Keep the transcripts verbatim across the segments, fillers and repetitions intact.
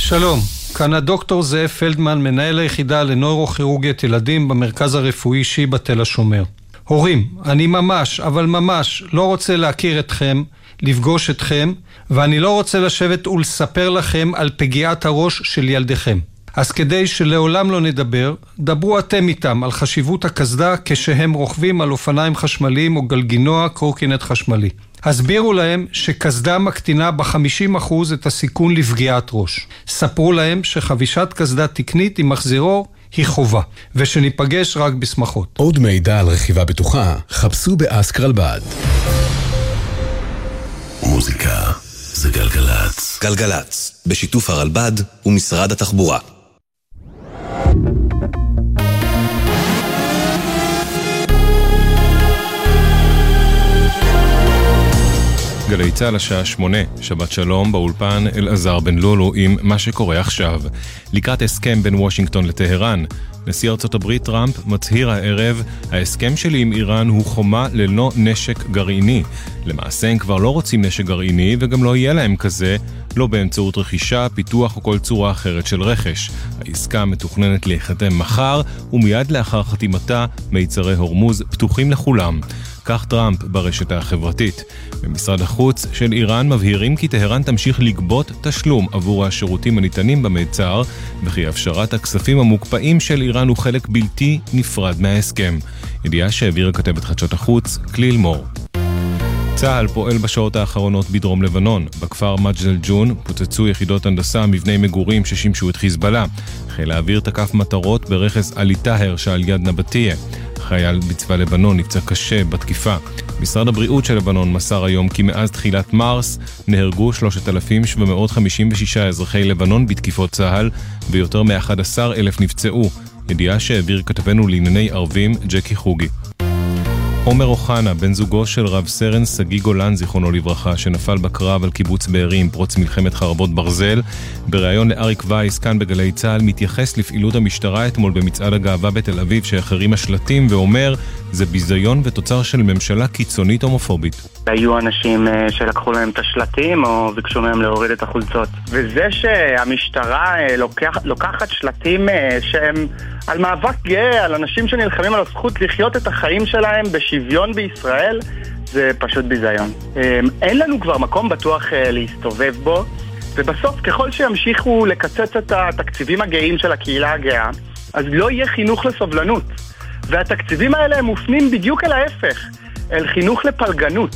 שלום, כאן הדוקטור זאב פלדמן, מנהל היחידה לנוירוכירורגית ילדים במרכז הרפואי שיבא תל השומר. הורים, אני ממש, אבל ממש לא רוצה להכיר אתכם, לפגוש אתכם, ואני לא רוצה לשבת ולספר לכם על פגיעת הראש של ילדיכם. אז כדי שלעולם לא נדבר, דברו אתם איתם על חשיבות הקסדה כשהם רוכבים על אופניים חשמליים או גלגינוע קורקינט חשמלי. הסבירו להם שקסדה מקטינה ב-חמישים אחוז את הסיכון לפגיעת ראש. ספרו להם שחבישת קסדה תקנית עם מחזירור היא חובה, ושניפגש רק בשמחות. עוד מידע על רכיבה בטוחה, חפשו באסק רלב"ד. מוזיקה זה גלגלץ. גלגלץ, בשיתוף הרלב"ד ומשרד התחבורה. גלי צהל השעה שמונה, שבת שלום, באולפן אלעזר בן לולו עם מה שקורה עכשיו. לקראת הסכם בין וושינגטון לטהרן, נשיא ארצות הברית טראמפ מצהיר הערב, ההסכם שלי עם איראן הוא חומה ללא נשק גרעיני. למעשה הם כבר לא רוצים נשק גרעיני וגם לא יהיה להם כזה, לא באמצעות רכישה, פיתוח או כל צורה אחרת של רכש. העסקה מתוכננת להיחתם מחר, ומיד לאחר חתימתה מיצרי הורמוז פתוחים לכולם. כך טראמפ ברשת החברתית. במשרד החוץ של איראן מבהירים כי טהרן תמשיך לגבות תשלום עבור השירותים הניתנים במיצר, וכי הפשרת הכספים המוקפאים של איראן הוא חלק בלתי נפרד מההסכם. ידיעה שהעבירה כתבת חדשות החוץ, כליל מור. צה"ל פועל בשעות האחרונות בדרום לבנון. בכפר מג'דל ג'ון פוצצו יחידות הנדסה מבני מגורים ששימשו את חיזבאללה. חיל האוויר תקף מטרות ברכס אלי טהר שעל יד נבטיה. חייל בצבא לבנון נפצע קשה בתקיפה. משרד הבריאות של לבנון מסר היום כי מאז תחילת מרס נהרגו שלושת אלפים שבע מאות חמישים ושישה אזרחי לבנון בתקיפות צה"ל ויותר מ-אחד עשר אלף נפצעו. ידיעה שהעביר כתבנו לענייני ערבים ג'קי חוגי. עומר אוחנה, בן זוגו של רב סרן סגי גולן, זיכרונו לברכה, שנפל בקרב על קיבוץ בארי פרוץ מלחמת חרבות ברזל, בריאיון לאריק וייס כאן בגלי צהל, מתייחס לפעילות המשטרה אתמול במצעד הגאווה בתל אביב שאחרים השלטים, ואומר, זה ביזיון ותוצר של ממשלה קיצונית הומופובית. היו אנשים שלקחו להם את השלטים או ביקשו מהם להוריד את החולצות. וזה שהמשטרה לוקח, לוקחת שלטים שהם על מאבק גאה, על אנשים שנלחמים על הזכות לחיות את החיים שלהם בשוויון בישראל, זה פשוט ביזיון. אין לנו כבר מקום בטוח להסתובב בו, ובסוף ככל שימשיכו לקצץ את התקציבים הגאים של הקהילה הגאה, אז לא יהיה חינוך לסובלנות. והתקציבים האלה הם מופנים בדיוק אל ההפך, אל חינוך לפלגנות.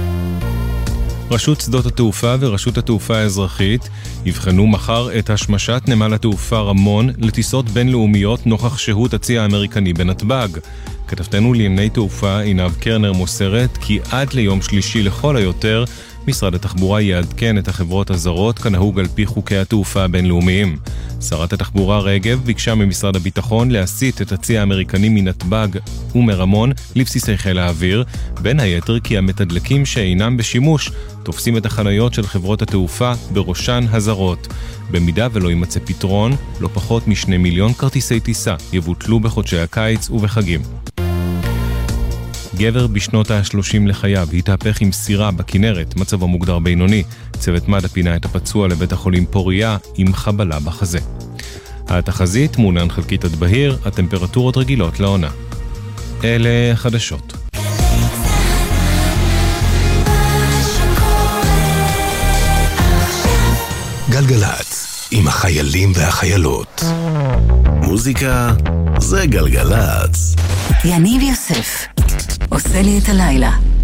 רשות שדות התעופה ורשות התעופה האזרחית יבחנו מחר את השמשת נמל התעופה רמון לטיסות בינלאומיות נוכח שהות הצי האמריקני בנתב"ג. כתבתנו לענייני תעופה עינב קרנר מוסרת כי עד ליום שלישי לכל היותר משרד התחבורה יעדכן את החברות הזרות כנהוג על פי חוקי התעופה הבינלאומיים. שרת התחבורה רגב ביקשה ממשרד הביטחון להסיט את הצי האמריקני מנתב"ג ומרמון לבסיסי חיל האוויר, בין היתר כי המתדלקים שאינם בשימוש תופסים את החניות של חברות התעופה בראשן הזרות. במידה ולא יימצא פתרון, לא פחות משני מיליון כרטיסי טיסה יבוטלו בחודשי הקיץ ובחגים. גבר בשנות ה-שלושים לחייו התהפך עם סירה בכנרת, מצבו מוגדר בינוני. צוות מד"א פינה את הפצוע לבית החולים פוריה עם חבלה בחזה. התחזית מעונן חלקית עד בהיר, הטמפרטורות רגילות לעונה. אלה חדשות. גלגלץ, עם החיילים והחיילות. מוזיקה זה גלגלץ. יניב יוסף עושה לי את הלילה.